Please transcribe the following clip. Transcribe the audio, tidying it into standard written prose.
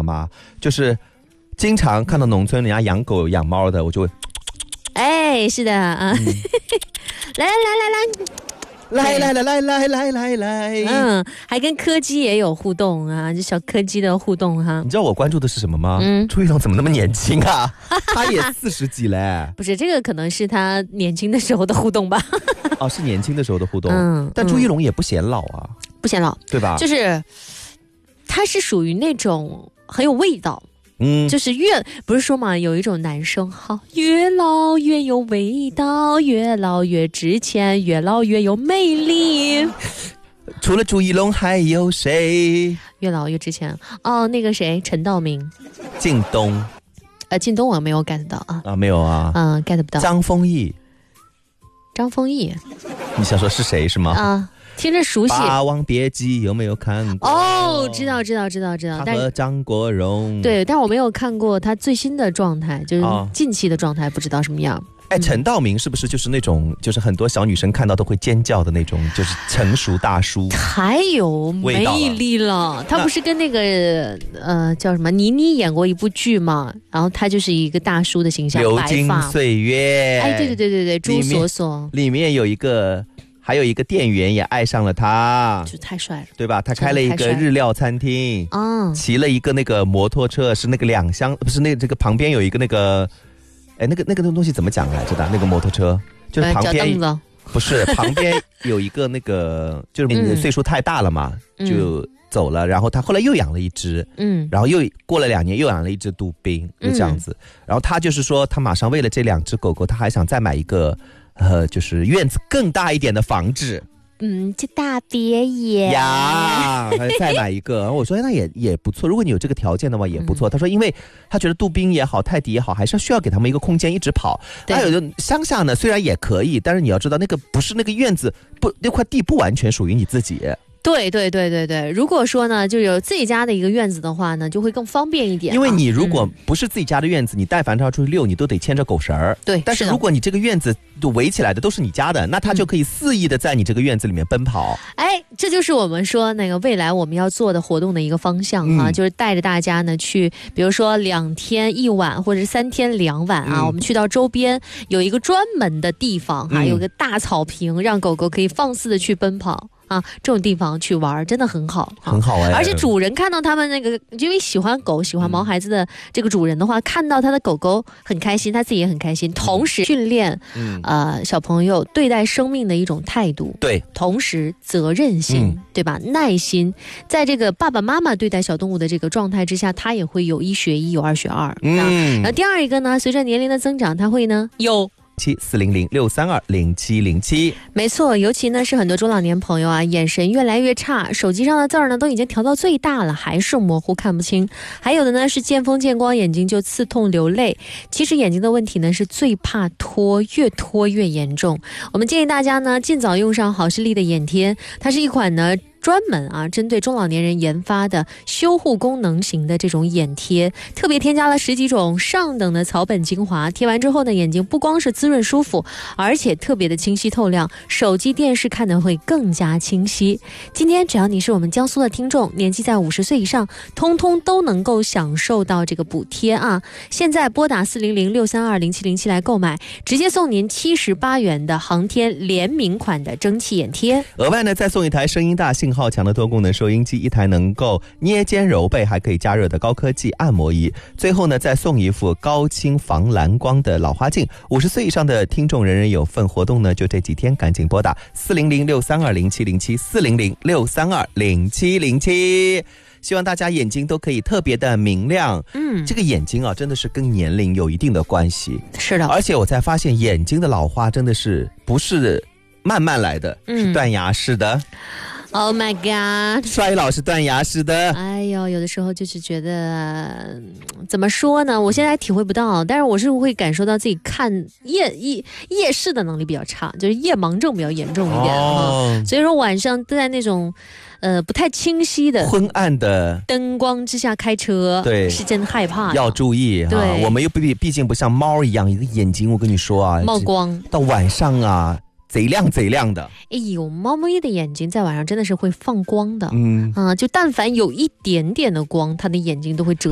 道吗？就是经常看到农村人家养狗养猫的，我就会哎，是的啊，来，还跟柯基也有互动啊，就小柯基的互动哈。 你知道我关注的是什么吗？朱一龙怎么那么年轻啊？他也40几嘞。 不是，这个可能是他年轻的时候的互动吧。 哦，是年轻的时候的互动。但朱一龙也不显老啊， 不显老， 对吧？ 就是他是属于那种很有味道。就是不是说嘛，有一种男生哈，越老越有味道，越老越值钱，越老越有魅力。 除了朱一龙还有谁？ 越老越值钱哦，那个谁，陈道明、 靳东。 靳东我没有 get 到啊。 没有啊。 get 不到。 张丰毅。你想说是谁是吗？ 听着熟悉。 霸王别姬有没有看过？ 哦，知道。 他和张国荣。 对，但我没有看过他最新的状态，就是近期的状态，不知道什么样。 陈道明是不是就是那种，就是很多小女生看到都会尖叫的那种，就是成熟大叔， 太有魅力了。他不是跟那个叫什么倪妮演过一部剧嘛？然后他就是一个大叔的形象， 流金岁月。 哎，对，朱锁锁里面还有一个店员也爱上了他， 就太帅了， 对吧？他开了一个日料餐厅，骑了一个那个摩托车，是那个2厢，不是这个旁边有一个那个。那个东西怎么讲来着的？那个摩托车就是旁边不是旁边有一个那个，就是你的岁数太大了嘛，就走了。然后他后来又养了一只，然后又过了2年又养了一只杜宾，就这样子。然后他就是说，他马上为了这2只狗狗，他还想再买一个，就是院子更大一点的房子。 就大别野呀，再买一个。然后我说那也不错，如果你有这个条件的话也不错。他说因为他觉得杜宾也好，泰迪也好，还是需要给他们一个空间一直跑。还有的乡下呢，虽然也可以，但是你要知道那个不是那个院子，那块地不完全属于你自己。 对，如果说呢，就有自己家的一个院子的话呢，就会更方便一点。 因为你如果不是自己家的院子，你带凡超出去遛，你都得牵着狗绳儿。 对， 但是如果你这个院子都围起来的都是你家的，那它就可以肆意的在你这个院子里面奔跑。 这就是我们说那个未来我们要做的活动的一个方向哈，就是带着大家呢去，比如说2天1晚或者是3天2晚啊，我们去到周边有一个专门的地方哈，有个大草坪，让狗狗可以放肆的去奔跑。这种地方去玩真的很好， 很好而且主人看到他们那个，因为喜欢狗、喜欢毛孩子的这个主人的话，看到他的狗狗很开心，他自己也很开心，同时训练小朋友对待生命的一种态度， 对， 同时责任心，对吧？耐心，在这个爸爸妈妈对待小动物的这个状态之下，他也会有1学1，有2学2。然后第二一个呢，随着年龄的增长，他会呢有。 7400632707， 没错，尤其呢是很多中老年朋友啊，眼神越来越差，手机上的字儿呢都已经调到最大了，还是模糊看不清。还有的呢是见风见光，眼睛就刺痛流泪。其实眼睛的问题呢是最怕拖，越拖越严重。我们建议大家呢尽早用上好视力的眼贴，它是一款呢专门针对中老年人研发的修护功能型的这种眼贴，特别添加了10几种上等的草本精华，贴完之后呢，眼睛不光是滋润舒服，而且特别的清晰透亮，手机电视看得会更加清晰。今天只要你是我们江苏的听众，年纪在50岁以上，通通都能够享受到这个补贴啊！现在拨打400-632-0707来购买，直接送您78元的航天联名款的蒸汽眼贴， 额外呢再送一台声音大、信号强的多功能收音机，1台能够捏肩揉背还可以加热的高科技按摩仪，最后呢再送一副高清防蓝光的老花镜。50岁以上的听众人人有份，活动呢就这几天，赶紧拨打400-632-0707 400-632-0707，希望大家眼睛都可以特别的明亮。这个眼睛啊真的是跟年龄有一定的关系。 是的， 而且我才发现眼睛的老花真的是不是慢慢来的，是断崖式的。 Oh my god， 衰老是断崖式的。 哎呦，有的时候就是觉得怎么说呢，我现在还体会不到，但是我是会感受到自己看夜视的能力比较差，就是夜盲症比较严重一点所以说晚上在那种不太清晰的昏暗的灯光之下开车，对，是真害怕， 要注意。对，我们又毕竟不像猫一样，一个眼睛我跟你说啊， 冒光， 到晚上啊贼亮贼亮的。 哎呦，猫咪的眼睛在晚上真的是会放光的，就但凡有一点点的光，它的眼睛都会遮